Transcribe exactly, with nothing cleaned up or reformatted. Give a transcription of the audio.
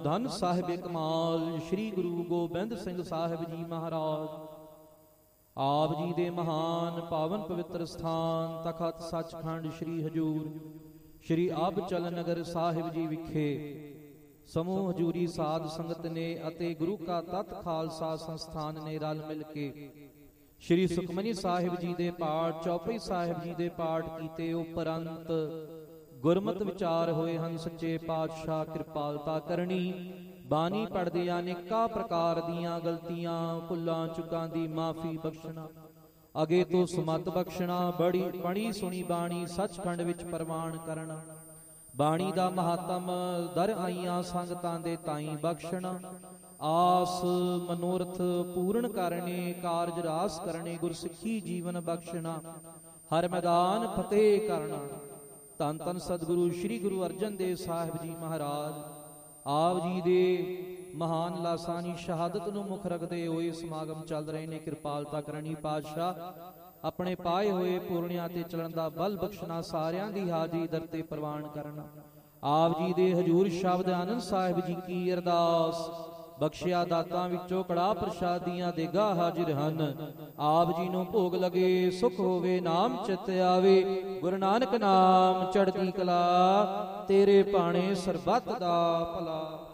ਧੰਨ ਸਾਹਿਬ ਕਮਾਲ ਸ੍ਰੀ ਗੁਰੂ ਗੋਬਿੰਦ ਸਿੰਘ ਸਾਹਿਬ ਜੀ ਮਹਾਰਾਜ। ਆਪ ਜੀ ਦੇ ਮਹਾਨ ਪਾਵਨ ਪਵਿੱਤਰ ਸਥਾਨ ਤਖਤ ਸੱਚਖੰਡ ਸ੍ਰੀ ਹਜੂਰ ਸ੍ਰੀ ਅਬਚਲ ਨਗਰ ਸਾਹਿਬ ਜੀ ਵਿਖੇ ਸਮੂਹ ਹਜੂਰੀ ਸਾਧ ਸੰਗਤ ਨੇ ਅਤੇ ਗੁਰੂ ਕਾ ਤਤ ਖਾਲਸਾ ਸੰਸਥਾਨ ਨੇ ਰਲ ਮਿਲ ਕੇ ਸ੍ਰੀ ਸੁਖਮਨੀ ਸਾਹਿਬ ਜੀ ਦੇ ਪਾਠ, ਚੌਪਈ ਸਾਹਿਬ ਜੀ ਦੇ ਪਾਠ ਕੀਤੇ ਉਪਰੰਤ ਗੁਰਮਤਿ ਵਿਚਾਰ ਹੋਏ ਹਨ। ਸੱਚੇ ਪਾਤਸ਼ਾਹ ਕਿਰਪਾਲਤਾ ਕਰਨੀ। ਬਾਣੀ ਪੜ੍ਹਦੇ ਅਨੇਕਾਂ ਪ੍ਰਕਾਰ ਦੀਆਂ ਗਲਤੀਆਂ ਭੁੱਲਾਂ ਚੁੱਕਾਂ ਦੀ ਮਾਫੀ ਬਖਸ਼ਣਾ, ਅਗੇ ਤੋਂ ਸੁਮਤ ਬਖਸ਼ਣਾ। ਬੜੀ ਬਣੀ ਸੁਣੀ ਬਾਣੀ ਸੱਚਖੰਡ ਵਿੱਚ ਪ੍ਰਵਾਨ ਕਰਨਾ। ਬਾਣੀ ਦਾ ਮਹਾਤਮ ਦਰ ਆਈਆਂ ਸੰਗਤਾਂ ਦੇ ਤਾਈਂ ਬਖਸ਼ਣਾ। ਆਸ ਮਨੋਰਥ ਪੂਰਨ ਕਰਨੇ, ਕਾਰਜ ਰਾਸ ਕਰਨੇ, ਗੁਰਸਿੱਖੀ ਜੀਵਨ ਬਖਸ਼ਣਾ, ਹਰ ਮੈਦਾਨ ਫਤਿਹ ਕਰਨਾ। ਧੰਨ ਧੰਨ ਸਤਿਗੁਰੂ ਸ੍ਰੀ ਗੁਰੂ ਅਰਜਨ ਦੇਵ ਸਾਹਿਬ ਜੀ ਮਹਾਰਾਜ। ਆਪ ਜੀ ਦੇ ਮਹਾਨ ਲਾਸਾਨੀ ਸ਼ਹਾਦਤ ਨੂੰ ਮੁੱਖ ਰੱਖਦੇ ਹੋਏ ਸਮਾਗਮ ਚੱਲ ਰਹੇ ਨੇ। ਕਿਰਪਾਲਤਾ ਕਰਨੀ ਪਾਤਸ਼ਾਹ। ਆਪਣੇ ਪਾਏ ਹੋਏ ਪੂਰਨਿਆਂ ਤੇ ਚੱਲਣ ਦਾ ਬਲ ਬਖਸ਼ਣਾ। ਸਾਰਿਆਂ ਦੀ ਹਾਜ਼ਰੀ ਦਰ ਤੇ ਪ੍ਰਵਾਨ ਕਰਨਾ। ਆਪ ਜੀ ਦੇ ਹਜੂਰ ਸ਼ਬਦ ਆਨੰਦ ਸਾਹਿਬ ਜੀ ਕੀ ਅਰਦਾਸ। ਬਖਸ਼ਿਆ ਦਾਤਾਂ ਵਿੱਚੋਂ ਕੜਾ ਪ੍ਰਸ਼ਾਦੀਆਂ ਦੇਗਾ ਹਾਜ਼ਰ ਹਨ। ਆਪ ਜੀ ਨੂੰ ਭੋਗ ਲਗੇ ਸੁਖ ਹੋਵੇ, ਨਾਮ ਚਿਤ ਆਵੇ। ਗੁਰੂ ਨਾਨਕ ਨਾਮ ਚੜ੍ਹਦੀ ਕਲਾ, ਤੇਰੇ ਭਾਣੇ ਸਰਬੱਤ ਦਾ ਭਲਾ।